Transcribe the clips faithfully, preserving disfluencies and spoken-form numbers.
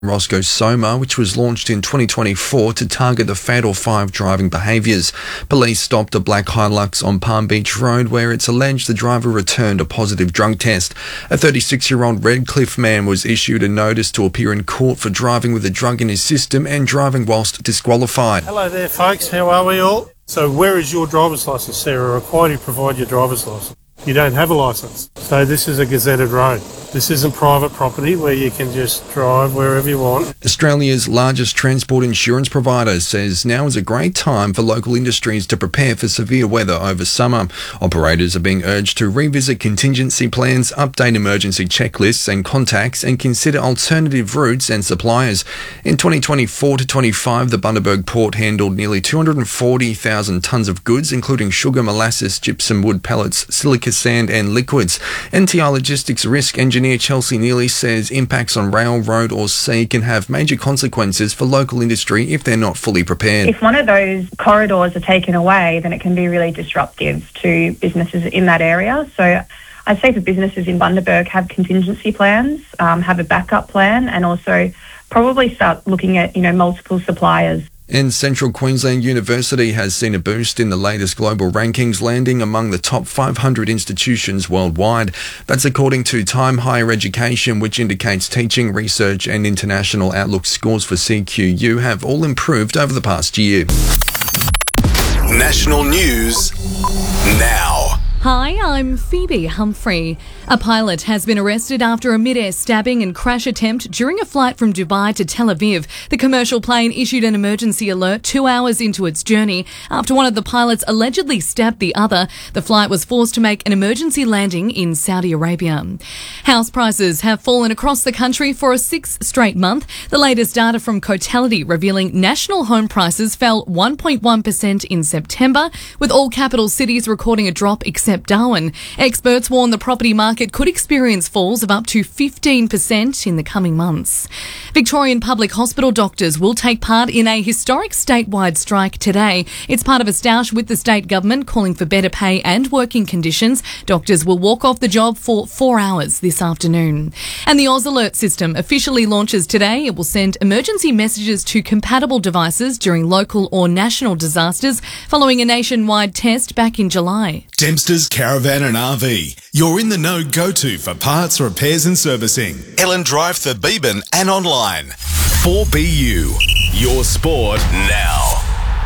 Roscoe Soma, which was launched in twenty twenty-four to target the fatal five driving behaviours. Police stopped a black Hilux on Palm Beach Road where it's alleged the driver returned a positive drug test. A thirty-six-year-old Redcliffe man was issued a notice to appear in court for driving with a drug in his system and driving whilst disqualified. Hello there, folks. How are we all? So where is your driver's licence, Sarah? Required to provide your driver's licence. You don't have a licence. So this is a gazetted road. This isn't private property where you can just drive wherever you want. Australia's largest transport insurance provider says now is a great time for local industries to prepare for severe weather over summer. Operators are being urged to revisit contingency plans, update emergency checklists and contacts, and consider alternative routes and suppliers. In twenty twenty-four to twenty-five, the Bundaberg port handled nearly two hundred forty thousand tonnes of goods, including sugar, molasses, gypsum, wood pellets, silica sand and liquids. N T I Logistics risk engineer Chelsea Neely says impacts on rail, road or sea can have major consequences for local industry if they're not fully prepared. If one of those corridors are taken away, then it can be really disruptive to businesses in that area. So I'd say for businesses in Bundaberg, have contingency plans, um, have a backup plan, and also probably start looking at, you know, multiple suppliers. And Central Queensland University has seen a boost in the latest global rankings, landing among the top five hundred institutions worldwide. That's according to Time Higher Education, which indicates teaching, research and international outlook scores for C Q U have all improved over the past year. National news now. Hi, I'm Phoebe Humphrey. A pilot has been arrested after a mid-air stabbing and crash attempt during a flight from Dubai to Tel Aviv. The commercial plane issued an emergency alert two hours into its journey after one of the pilots allegedly stabbed the other. The flight was forced to make an emergency landing in Saudi Arabia. House prices have fallen across the country for a sixth straight month. The latest data from Cotality revealing national home prices fell one point one percent in September, with all capital cities recording a drop except Darwin. Experts warn the property market could experience falls of up to fifteen percent in the coming months. Victorian Public Hospital doctors will take part in a historic statewide strike today. It's part of a stoush with the state government calling for better pay and working conditions. Doctors will walk off the job for four hours this afternoon. And the Oz Alert system officially launches today. It will send emergency messages to compatible devices during local or national disasters following a nationwide test back in July. Dempster's Caravan and R V. You're in the know go-to for parts, repairs and servicing. Ellen Drive, Thurbeban and online. four B U. Your sport now.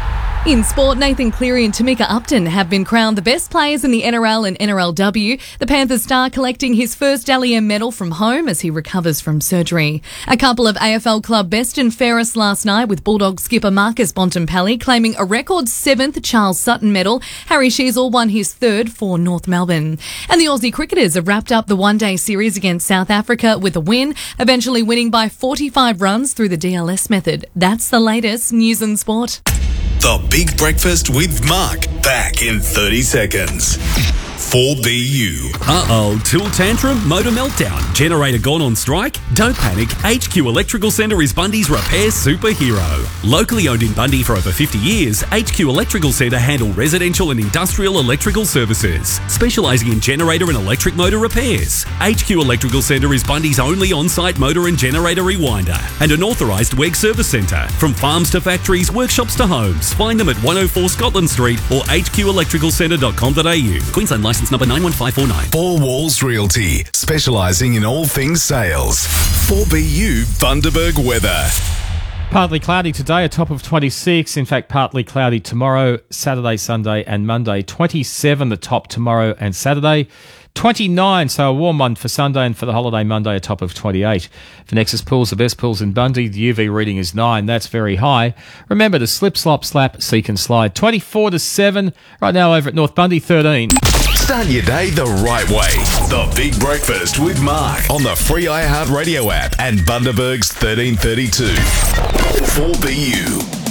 In sport, Nathan Cleary and Tamika Upton have been crowned the best players in the N R L and N R L W. The Panthers star collecting his first Dally M medal from home as he recovers from surgery. A couple of A F L club best and fairest last night, with Bulldog skipper Marcus Bontempelli claiming a record seventh Charles Sutton medal. Harry Sheasel won his third for North Melbourne. And the Aussie cricketers have wrapped up the one-day series against South Africa with a win, eventually winning by forty-five runs through the D L S method. That's the latest news and sport. The Big Breakfast with Mark. Back in thirty seconds. four B U. Uh-oh, tool tantrum, motor meltdown, generator gone on strike? Don't panic, H Q Electrical Centre is Bundy's repair superhero. Locally owned in Bundy for over fifty years, H Q Electrical Centre handle residential and industrial electrical services, specialising in generator and electric motor repairs. H Q Electrical Centre is Bundy's only on-site motor and generator rewinder and an authorised W E G service centre. From farms to factories, workshops to homes, find them at one oh four Scotland Street or h q electrical centre dot com dot a u. Queensland licence number nine one five four nine. Four Walls Realty, specialising in all things sales. four B U Bundaberg weather. Partly cloudy today, a top of twenty-six. In fact, partly cloudy tomorrow, Saturday, Sunday and Monday. twenty-seven the top tomorrow and Saturday. twenty-nine, so a warm one for Sunday, and for the holiday Monday, a top of twenty-eight. For Nexus Pools, the best pools in Bundy, the U V reading is nine. That's very high. Remember to slip, slop, slap, seek and slide. twenty-four to seven. Right now over at North Bundy, thirteen. Start your day the right way. The Big Breakfast with Mark on the free iHeartRadio app and Bundaberg's thirteen thirty-two. four B U.